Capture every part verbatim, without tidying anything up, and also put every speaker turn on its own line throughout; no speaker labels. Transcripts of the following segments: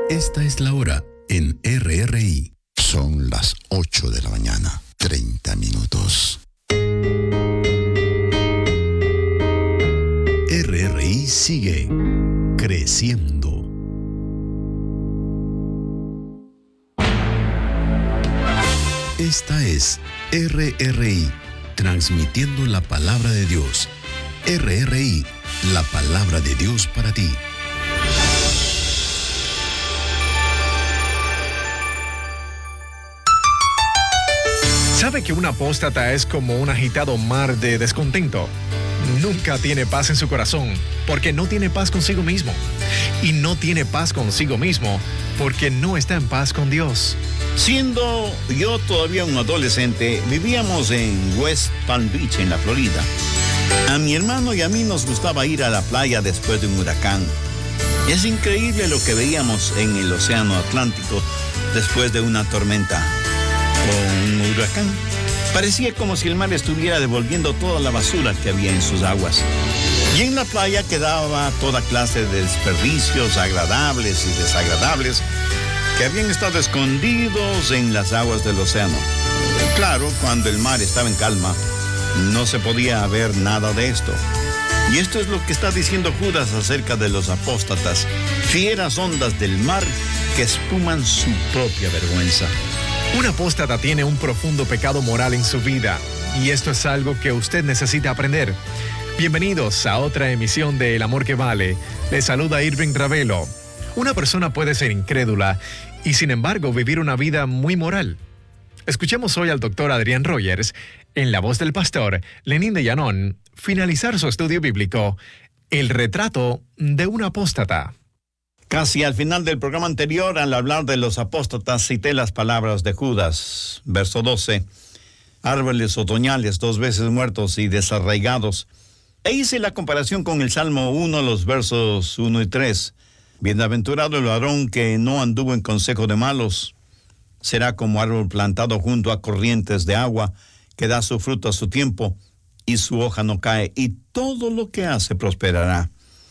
Esta es la hora en R R I.
Son las ocho de la mañana, treinta minutos.
R R I sigue creciendo. Esta es R R I, transmitiendo la palabra de Dios. R R I, la palabra de Dios para ti.
¿Sabe que un apóstata es como un agitado mar de descontento? Nunca tiene paz en su corazón, porque no tiene paz consigo mismo. Y no tiene paz consigo mismo, porque no está en paz con Dios.
Siendo yo todavía un adolescente, vivíamos en West Palm Beach, en la Florida. A mi hermano y a mí nos gustaba ir a la playa después de un huracán. Es increíble lo que veíamos en el océano Atlántico después de una tormenta o un huracán. Parecía como si el mar estuviera devolviendo toda la basura que había en sus aguas. Y en la playa quedaba toda clase de desperdicios agradables y desagradables que habían estado escondidos en las aguas del océano. Claro, cuando el mar estaba en calma, no se podía ver nada de esto. Y esto es lo que está diciendo Judas acerca de los apóstatas, fieras ondas del mar que espuman su propia vergüenza.
Un apóstata tiene un profundo pecado moral en su vida, y esto es algo que usted necesita aprender. Bienvenidos a otra emisión de El Amor que Vale. Les saluda Irving Ravelo. Una persona puede ser incrédula y sin embargo vivir una vida muy moral. Escuchemos hoy al doctor Adrián Rogers, en la voz del pastor Lenín de Llanón, finalizar su estudio bíblico, El retrato de un apóstata.
Casi al final del programa anterior, al hablar de los apóstatas, cité las palabras de Judas, verso doce, árboles otoñales dos veces muertos y desarraigados. E hice la comparación con el Salmo uno, los versos uno y tres. Bienaventurado el varón que no anduvo en consejo de malos, será como árbol plantado junto a corrientes de agua, que da su fruto a su tiempo, y su hoja no cae, y todo lo que hace prosperará.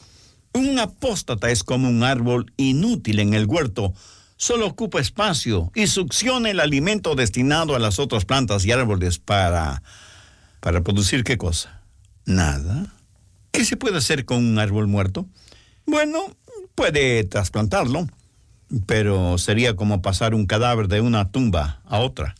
Un apóstata es como un árbol inútil en el huerto, solo ocupa espacio y succiona el alimento destinado a las otras plantas y árboles para... ¿Para producir qué cosa? Nada. ¿Qué se puede hacer con un árbol muerto? Bueno, puede trasplantarlo, pero sería como pasar un cadáver de una tumba a otra.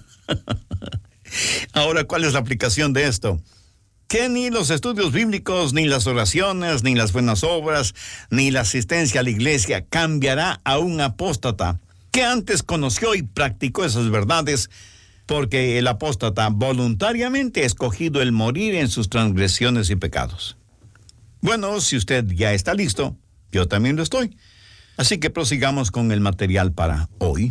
Ahora, ¿cuál es la aplicación de esto? Que ni los estudios bíblicos, ni las oraciones, ni las buenas obras, ni la asistencia a la iglesia cambiará a un apóstata que antes conoció y practicó esas verdades, porque el apóstata voluntariamente ha escogido el morir en sus transgresiones y pecados. Bueno, si usted ya está listo, yo también lo estoy. Así que prosigamos con el material para hoy.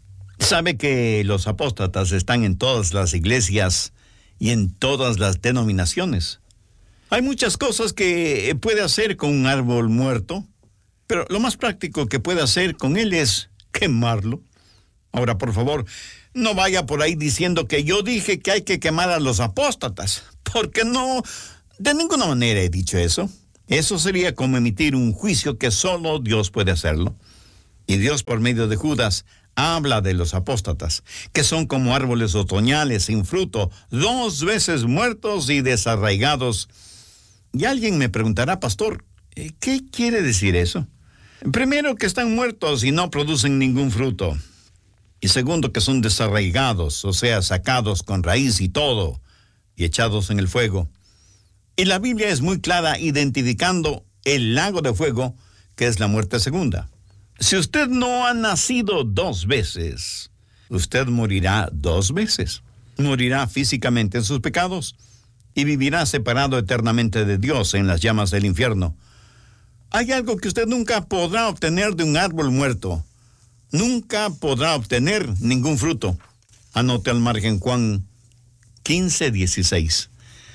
Sabe que los apóstatas están en todas las iglesias y en todas las denominaciones. Hay muchas cosas que puede hacer con un árbol muerto, pero lo más práctico que puede hacer con él es quemarlo. Ahora, por favor, no vaya por ahí diciendo que yo dije que hay que quemar a los apóstatas, porque no, de ninguna manera he dicho eso. Eso sería como emitir un juicio que solo Dios puede hacerlo. Y Dios, por medio de Judas, habla de los apóstatas, que son como árboles otoñales sin fruto, dos veces muertos y desarraigados. Y alguien me preguntará, pastor, ¿qué quiere decir eso? Primero, que están muertos y no producen ningún fruto. Y segundo, que son desarraigados, o sea, sacados con raíz y todo, y echados en el fuego. Y la Biblia es muy clara identificando el lago de fuego, que es la muerte segunda. Si usted no ha nacido dos veces, usted morirá dos veces. Morirá físicamente en sus pecados y vivirá separado eternamente de Dios en las llamas del infierno. Hay algo que usted nunca podrá obtener de un árbol muerto. Nunca podrá obtener ningún fruto. Anote al margen Juan quince, dieciséis.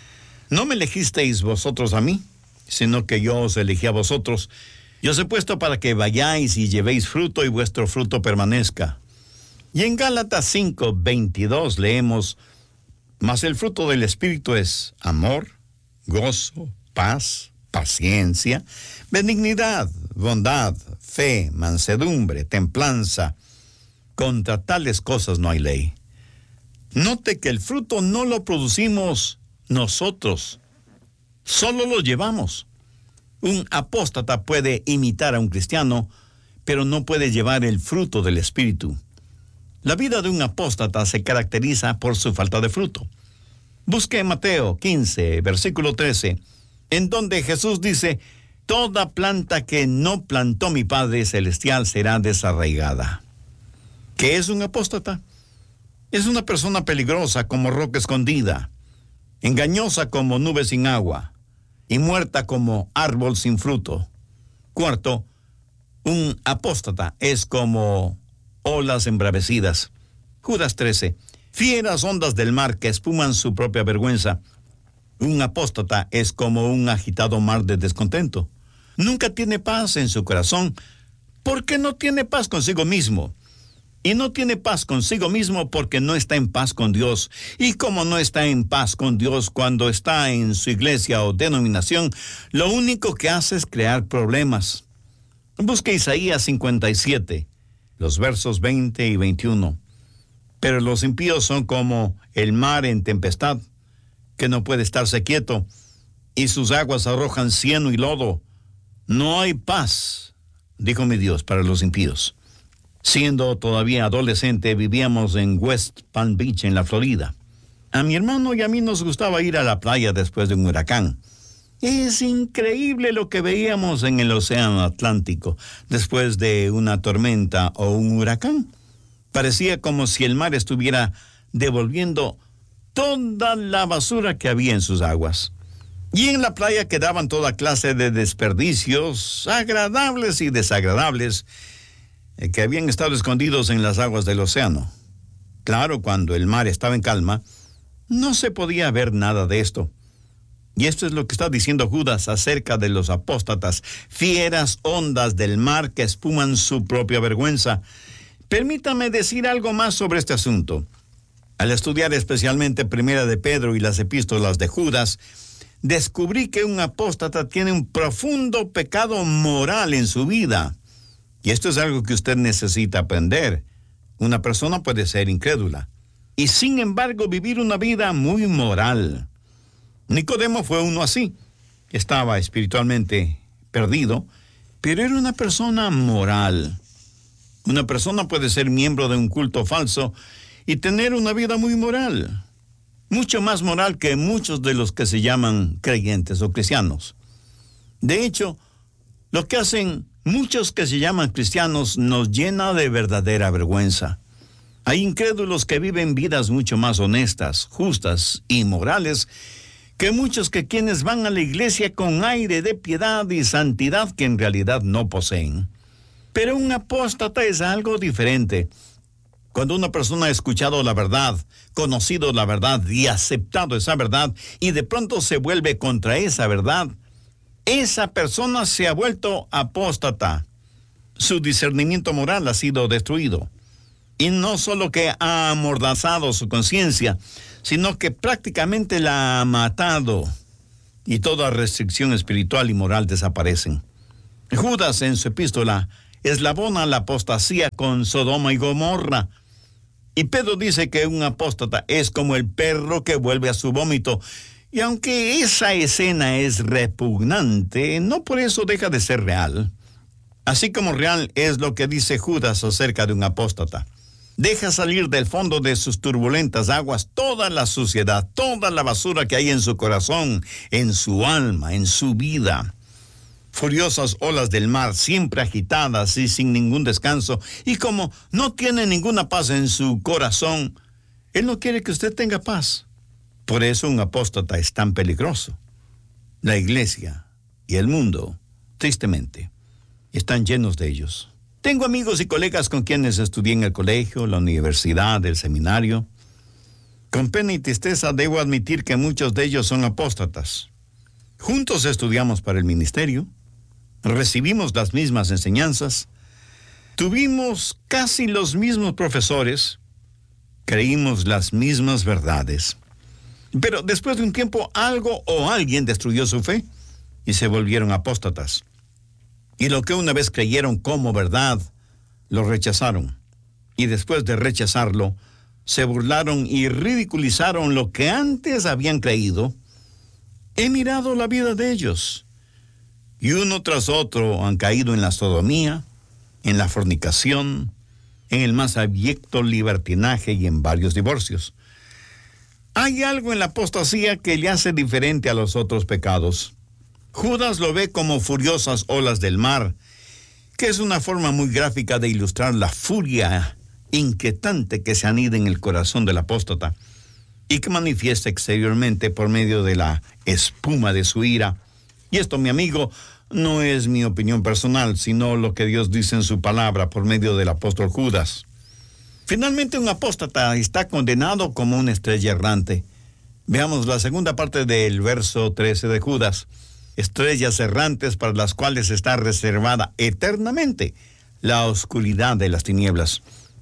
No me elegisteis vosotros a mí, sino que yo os elegí a vosotros. Y os he puesto para que vayáis y llevéis fruto y vuestro fruto permanezca. Y en Gálatas cinco, veintidós leemos, mas el fruto del Espíritu es amor, gozo, paz, paciencia, benignidad, bondad, fe, mansedumbre, templanza. Contra tales cosas no hay ley. Note que el fruto no lo producimos nosotros, solo lo llevamos. Un apóstata puede imitar a un cristiano, pero no puede llevar el fruto del Espíritu. La vida de un apóstata se caracteriza por su falta de fruto. Busque Mateo quince, versículo trece, en donde Jesús dice: toda planta que no plantó mi Padre Celestial será desarraigada. ¿Qué es un apóstata? Es una persona peligrosa como roca escondida, engañosa como nube sin agua y muerta como árbol sin fruto. Cuarto, un apóstata es como olas embravecidas. Judas trece, fieras ondas del mar que espuman su propia vergüenza. Un apóstata es como un agitado mar de descontento. Nunca tiene paz en su corazón porque no tiene paz consigo mismo. Y no tiene paz consigo mismo porque no está en paz con Dios. Y como no está en paz con Dios cuando está en su iglesia o denominación, lo único que hace es crear problemas. Busque Isaías cincuenta y siete, los versos veinte y veintiuno. Pero los impíos son como el mar en tempestad, que no puede estarse quieto, y sus aguas arrojan cieno y lodo. No hay paz, dijo mi Dios, para los impíos. Siendo todavía adolescente, vivíamos en West Palm Beach, en la Florida. A mi hermano y a mí nos gustaba ir a la playa después de un huracán. Es increíble lo que veíamos en el océano Atlántico después de una tormenta o un huracán. Parecía como si el mar estuviera devolviendo toda la basura que había en sus aguas. Y en la playa quedaban toda clase de desperdicios, agradables y desagradables, que habían estado escondidos en las aguas del océano. Claro, cuando el mar estaba en calma, no se podía ver nada de esto. Y esto es lo que está diciendo Judas acerca de los apóstatas, fieras ondas del mar que espuman su propia vergüenza. Permítame decir algo más sobre este asunto. Al estudiar especialmente Primera de Pedro y las epístolas de Judas, descubrí que un apóstata tiene un profundo pecado moral en su vida. Y esto es algo que usted necesita aprender. Una persona puede ser incrédula y sin embargo vivir una vida muy moral. Nicodemo fue uno así. Estaba espiritualmente perdido, pero era una persona moral. Una persona puede ser miembro de un culto falso y tener una vida muy moral. Mucho más moral que muchos de los que se llaman creyentes o cristianos. De hecho, lo que hacen muchos que se llaman cristianos nos llena de verdadera vergüenza. Hay incrédulos que viven vidas mucho más honestas, justas y morales que muchos que quienes van a la iglesia con aire de piedad y santidad que en realidad no poseen. Pero un apóstata es algo diferente. Cuando una persona ha escuchado la verdad, conocido la verdad y aceptado esa verdad, y de pronto se vuelve contra esa verdad, esa persona se ha vuelto apóstata. Su discernimiento moral ha sido destruido. Y no solo que ha amordazado su conciencia, sino que prácticamente la ha matado. Y toda restricción espiritual y moral desaparecen. Judas en su epístola eslabona la apostasía con Sodoma y Gomorra. Y Pedro dice que un apóstata es como el perro que vuelve a su vómito. Y aunque esa escena es repugnante, no por eso deja de ser real. Así como real es lo que dice Judas acerca de un apóstata. Deja salir del fondo de sus turbulentas aguas toda la suciedad, toda la basura que hay en su corazón, en su alma, en su vida. Furiosas olas del mar, siempre agitadas y sin ningún descanso. Y como no tiene ninguna paz en su corazón, él no quiere que usted tenga paz. Por eso un apóstata es tan peligroso. La iglesia y el mundo, tristemente, están llenos de ellos. Tengo amigos y colegas con quienes estudié en el colegio, la universidad, el seminario. Con pena y tristeza debo admitir que muchos de ellos son apóstatas. Juntos estudiamos para el ministerio, recibimos las mismas enseñanzas, tuvimos casi los mismos profesores, creímos las mismas verdades. Pero después de un tiempo, algo o alguien destruyó su fe. y se volvieron apóstatas. Y lo que una vez creyeron como verdad, lo rechazaron. Y después de rechazarlo, se burlaron y ridiculizaron lo que antes habían creído. He mirado la vida de ellos, y uno tras otro han caído en la sodomía, en la fornicación, en el más abyecto libertinaje y en varios divorcios. Hay algo en la apostasía que le hace diferente a los otros pecados. Judas lo ve como furiosas olas del mar, que es una forma muy gráfica de ilustrar la furia inquietante que se anida en el corazón del apóstata y que manifiesta exteriormente por medio de la espuma de su ira. Y esto, mi amigo, no es mi opinión personal, sino lo que Dios dice en su palabra por medio del apóstol Judas. Finalmente, un apóstata está condenado como una estrella errante. Veamos la segunda parte del verso trece de Judas. Estrellas errantes para las cuales está reservada eternamente la oscuridad de las tinieblas.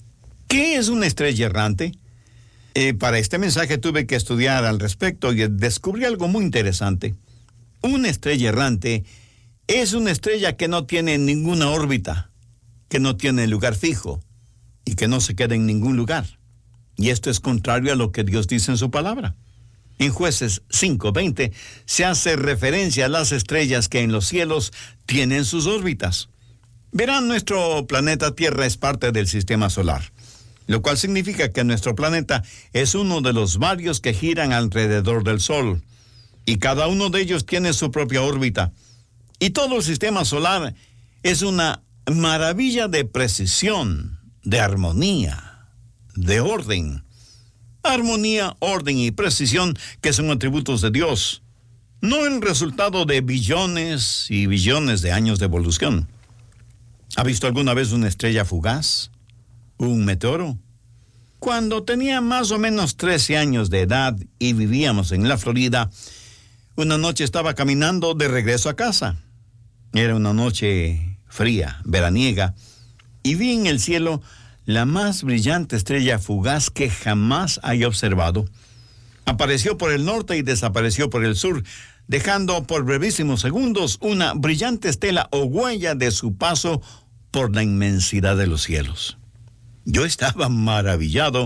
¿Qué es una estrella errante? Eh, para este mensaje tuve que estudiar al respecto y descubrí algo muy interesante. Una estrella errante es una estrella que no tiene ninguna órbita, que no tiene lugar fijo y que no se queda en ningún lugar. Y esto es contrario a lo que Dios dice en su palabra. En Jueces cinco veinte se hace referencia a las estrellas que en los cielos tienen sus órbitas. Verán, nuestro planeta Tierra es parte del sistema solar, lo cual significa que nuestro planeta es uno de los varios que giran alrededor del Sol, y cada uno de ellos tiene su propia órbita. Y todo el sistema solar es una maravilla de precisión, de armonía, de orden. Armonía, orden y precisión que son atributos de Dios, no el resultado de billones y billones de años de evolución. ¿Ha visto alguna vez una estrella fugaz? ¿Un meteoro? Cuando tenía más o menos trece años de edad y vivíamos en la Florida, una noche estaba caminando de regreso a casa. Era una noche fría, veraniega, y vi en el cielo la más brillante estrella fugaz que jamás haya observado. Apareció por el norte y desapareció por el sur, dejando por brevísimos segundos una brillante estela o huella de su paso por la inmensidad de los cielos. Yo estaba maravillado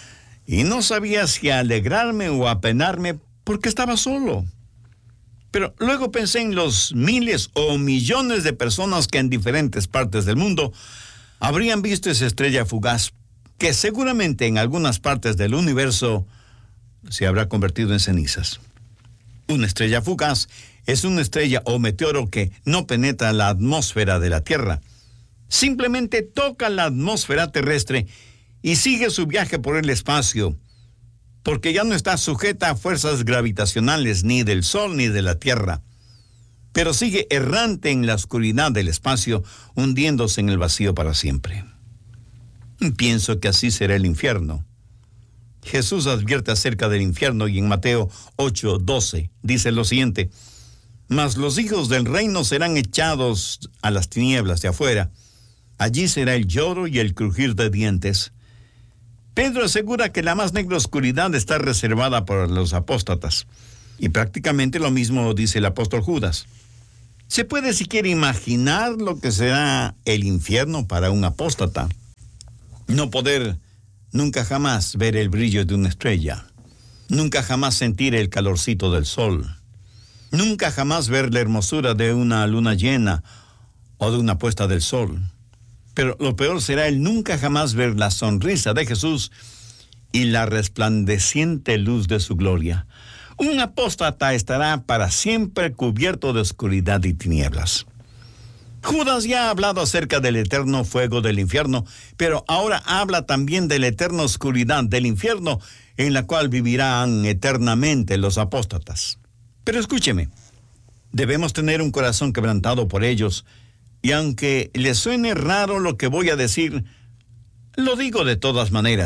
y no sabía si alegrarme o apenarme porque estaba solo. Pero luego pensé en los miles o millones de personas que en diferentes partes del mundo habrían visto esa estrella fugaz, que seguramente en algunas partes del universo se habrá convertido en cenizas. Una estrella fugaz es una estrella o meteoro que no penetra la atmósfera de la Tierra. Simplemente toca la atmósfera terrestre y sigue su viaje por el espacio, porque ya no está sujeta a fuerzas gravitacionales ni del Sol ni de la Tierra, pero sigue errante en la oscuridad del espacio, hundiéndose en el vacío para siempre. Pienso que así será el infierno. Jesús advierte acerca del infierno y en Mateo ocho doce dice lo siguiente: mas los hijos del reino serán echados a las tinieblas de afuera. Allí será el lloro y el crujir de dientes. Pedro asegura que la más negra oscuridad está reservada para los apóstatas. Y prácticamente lo mismo dice el apóstol Judas. ¿Se puede siquiera imaginar lo que será el infierno para un apóstata? No poder nunca jamás ver el brillo de una estrella. Nunca jamás sentir el calorcito del sol. Nunca jamás ver la hermosura de una luna llena o de una puesta del sol. Pero lo peor será el nunca jamás ver la sonrisa de Jesús y la resplandeciente luz de su gloria. Un apóstata estará para siempre cubierto de oscuridad y tinieblas. Judas ya ha hablado acerca del eterno fuego del infierno, pero ahora habla también de la eterna oscuridad del infierno, en la cual vivirán eternamente los apóstatas. Pero escúcheme, debemos tener un corazón quebrantado por ellos, y aunque les suene raro lo que voy a decir, lo digo de todas maneras.